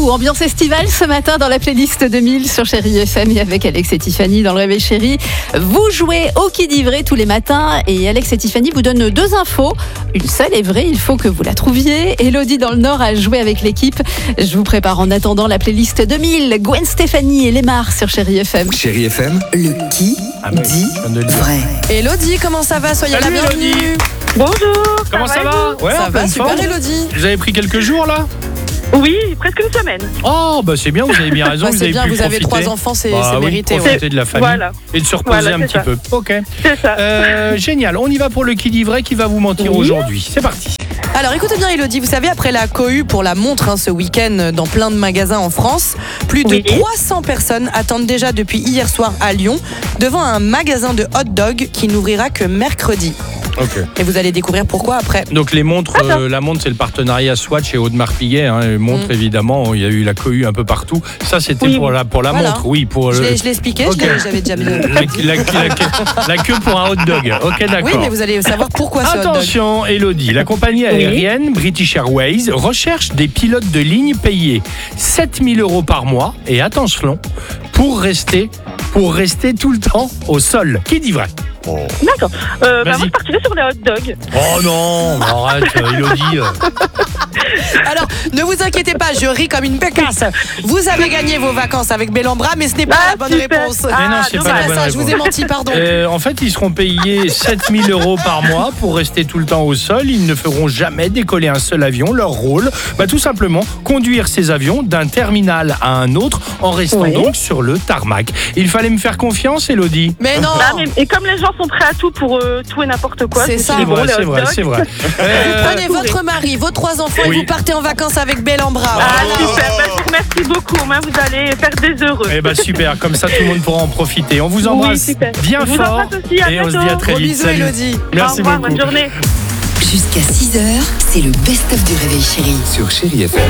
tout. Ambiance estivale ce matin dans la playlist 2000 sur Chérie FM et avec Alex et Tiffany dans le Réveil Chérie. Vous jouez au qui dit vrai tous les matins et Alex et Tiffany vous donnent 2 infos. Une seule est vraie, il faut que vous la trouviez. Elodie dans le Nord a joué avec l'équipe. Je vous prépare en attendant la playlist 2000. Gwen Stefani et Lemar sur Chérie FM. Chérie FM, Le qui dit vrai. Elodie, comment ça va? Soyez la bienvenue. Elodie. Bonjour. Comment ça va? Ouais, ça en va pleine super forme. Elodie. Vous avez pris quelques jours là? Oui, presque une semaine. Oh bah c'est bien, vous avez bien raison, Ouais, vous c'est avez bien, pu vous avez profiter. 3 enfants, c'est Bah oui, mérité. profiter de la famille Voilà. et de se reposer Voilà, un c'est petit ça. peu. Ok. C'est ça. Génial, on y va pour le qui dit vrai qui va vous mentir Oui. aujourd'hui. C'est parti. Alors écoutez bien Elodie, vous savez après la cohue pour la montre ce week-end dans plein de magasins en France, plus de Oui. 300 personnes attendent déjà depuis hier soir à Lyon devant un magasin de hot dog qui n'ouvrira que mercredi. Ok. Et vous allez découvrir pourquoi après. Donc les montres, la montre c'est le partenariat Swatch et Audemars Piguet. Hein, les montres évidemment, il y a eu la cohue un peu partout. Ça c'était Oui. pour la Voilà. montre, oui pour Je le. l'ai expliqué, Ok. j'avais déjà mis. La queue pour un hot dog. Ok d'accord. Oui, mais vous allez savoir pourquoi ce hot dog. Attention, Elodie, la compagnie aérienne British Airways recherche des pilotes de ligne payés 7 000 € par mois et attention, pour rester tout le temps au sol. Qui dit vrai? D'accord. Moi, Vas-y. je partirais sur les hot dogs. Oh non, arrête, Elodie. Alors, ne vous inquiétez pas, je ris comme une pécasse. Vous avez gagné vos vacances avec Bellambra, mais ce n'est pas Ah, la bonne super. réponse. Mais non, c'est pas la bonne ça, je vous ai réponse. menti, pardon. En fait, ils seront payés 7 000 € par mois pour rester tout le temps au sol. Ils ne feront jamais décoller un seul avion. Leur rôle, tout simplement, conduire ces avions d'un terminal à un autre en restant Oui. donc sur le tarmac. Il fallait me faire confiance, Elodie. Mais non, Et comme les gens sont prêts à tout pour tout et n'importe quoi, C'est je me ça. suis dit, bon, les C'est hot vrai, dogs. c'est vrai. vous prenez votre mari, vos 3 enfants Oui. et vous partez en vacances avec Bellambra. Ah, Voilà. super. Je vous remercie beaucoup. Vous allez faire des heureux. Eh ben super, comme ça tout le monde pourra en profiter. On vous embrasse Oui, super. bien Je vous fort embrasse aussi, à et on se dit à bientôt. très Gros vite. bisous, Salut. Elodie. Merci Au revoir, beaucoup. bonne journée. Jusqu'à 6h, c'est le best-of du Réveil Chérie. sur Chérie FM.